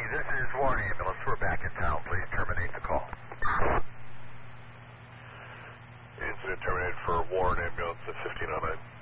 this is Warren Ambulance. We're back in town. Please terminate the call. Incident terminated for Warren Ambulance at 1509.